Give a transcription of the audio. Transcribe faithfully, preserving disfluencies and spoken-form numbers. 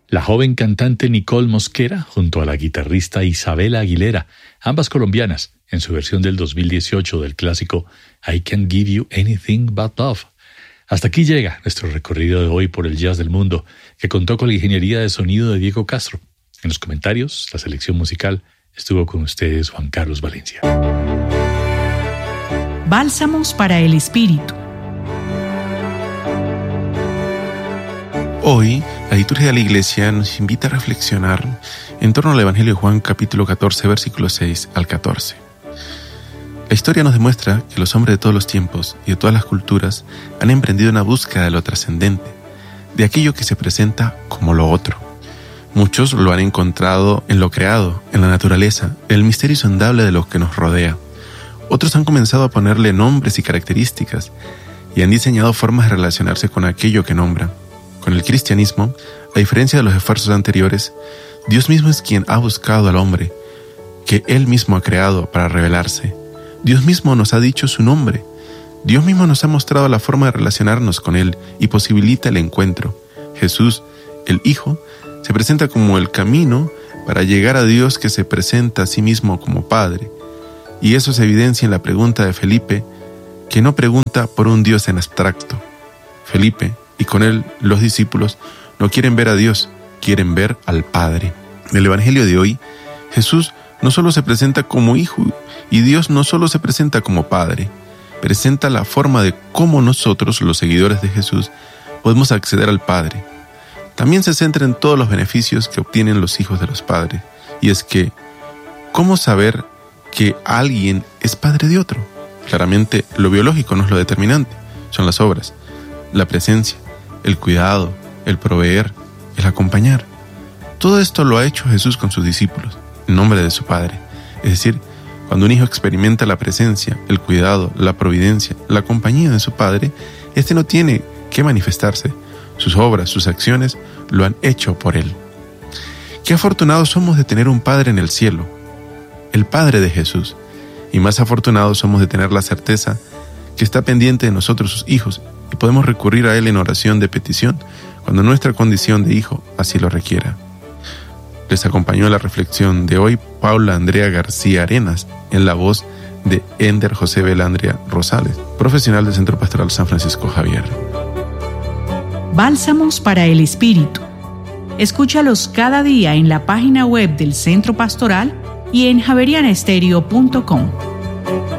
La joven cantante Nicole Mosquera junto a la guitarrista Isabela Aguilera, ambas colombianas, en su versión del dos mil dieciocho del clásico I Can't Give You Anything But Love. Hasta aquí llega nuestro recorrido de hoy por el jazz del mundo, que contó con la ingeniería de sonido de Diego Castro. En los comentarios, la selección musical, estuvo con ustedes Juan Carlos Valencia. Bálsamos para el espíritu. Hoy, la liturgia de la Iglesia nos invita a reflexionar en torno al Evangelio de Juan, capítulo catorce, versículos seis al catorce. La historia nos demuestra que los hombres de todos los tiempos y de todas las culturas han emprendido una búsqueda de lo trascendente, de aquello que se presenta como lo otro. Muchos lo han encontrado en lo creado, en la naturaleza, en el misterio insondable de lo que nos rodea. Otros han comenzado a ponerle nombres y características y han diseñado formas de relacionarse con aquello que nombran. Con el cristianismo, a diferencia de los esfuerzos anteriores, Dios mismo es quien ha buscado al hombre, que Él mismo ha creado para revelarse. Dios mismo nos ha dicho su nombre. Dios mismo nos ha mostrado la forma de relacionarnos con Él y posibilita el encuentro. Jesús, el Hijo, se presenta como el camino para llegar a Dios, que se presenta a sí mismo como Padre. Y eso se evidencia en la pregunta de Felipe, que no pregunta por un Dios en abstracto. Felipe, y con él los discípulos, no quieren ver a Dios, quieren ver al Padre. En el Evangelio de hoy, Jesús no solo se presenta como Hijo, y Dios no solo se presenta como Padre, presenta la forma de cómo nosotros, los seguidores de Jesús, podemos acceder al Padre. También se centra en todos los beneficios que obtienen los hijos de los padres, y es que, ¿cómo saber que alguien es padre de otro? Claramente, lo biológico no es lo determinante, son las obras, la presencia, el cuidado, el proveer, el acompañar. Todo esto lo ha hecho Jesús con sus discípulos, en nombre de su Padre. Es decir, cuando un hijo experimenta la presencia, el cuidado, la providencia, la compañía de su Padre, éste no tiene que manifestarse. Sus obras, sus acciones, lo han hecho por él. Qué afortunados somos de tener un Padre en el cielo, el Padre de Jesús, y más afortunados somos de tener la certeza que está pendiente de nosotros, sus hijos, y podemos recurrir a Él en oración de petición cuando nuestra condición de hijo así lo requiera. Les acompañó en la reflexión de hoy Paula Andrea García Arenas, en la voz de Ender José Belandria Rosales, profesional del Centro Pastoral San Francisco Javier. Bálsamos para el espíritu. Escúchalos cada día en la página web del Centro Pastoral y en javeriana estéreo punto com.